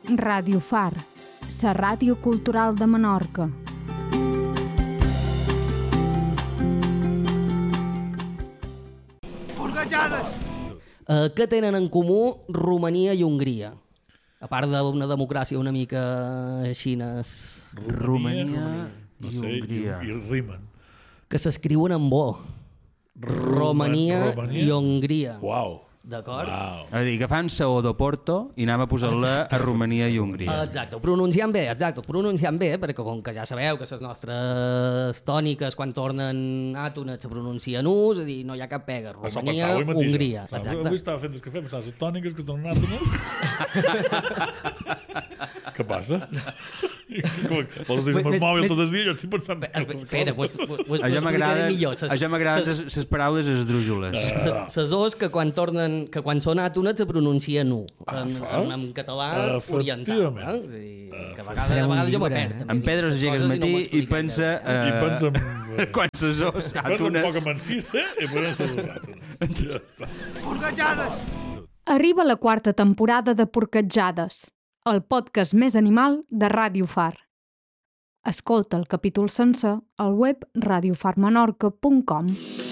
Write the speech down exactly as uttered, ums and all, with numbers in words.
Ràdio Far, la ràdio cultural de Menorca. Porgallades! Uh, què tenen en comú Romania i Hongria? A part d'una democràcia una mica xines... Romania, no i sé, Hongria. I, i rimen. Que s'escriuen amb O. Romania, Romania i Hongria. Uau. D'acord? Wow. És a dir, agafant Saó d'Oporto i anem a posar-la a Romania i Hongria. Exacte, ho pronunciant bé, exacte, ho pronunciant bé, perquè com que ja sabeu que les nostres tòniques quan tornen àtones se pronuncien U, és a dir, no hi ha cap pega. Romania, Hongria, exacte. Avui estava fent el cafè, pensava, les tòniques que tornen àtones... Què passa? Vols dir amb el mòbil tot el dia? Jo estic pensant aquestes Espera, coses. ho explicaré millor. A ja m'agraden les paraules esdrújoles. Les O's que quan tornen, que quan són àtones se pronuncien U, en, en, en català oriental. Eh? Que a vegades, a vegades jo me perd. En Pedro s'aixeca al matí i pensa... I pensa en... Quan ses O's Pensa un àtones... poc en mancissa i pensa en les àtones. Ja està. Porquetjades! Arriba la quarta temporada de Porquetjades, el podcast més animal de Ràdio Far. Escolta el capítol sencer al web ràdio far menorca punt com.